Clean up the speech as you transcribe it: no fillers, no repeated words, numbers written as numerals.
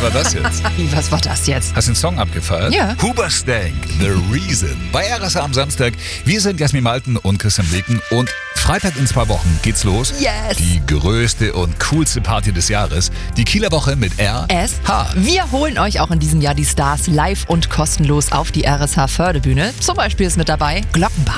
war das jetzt? Wie, was war das jetzt? Hast du den Song abgefeiert? Ja. Hoobastank, The Reason. Bei RSA am Samstag. Wir sind Jasmin Malten und Christian Wilken. Und Freitag in 2 Wochen geht's los. Yes. Die größte und coolste Party des Jahres. Die Kieler Woche mit RSH. Wir holen euch auch in diesem Jahr die Stars live und kostenlos auf die RSH Förderbühne. Zum Beispiel ist mit dabei Glockenbach.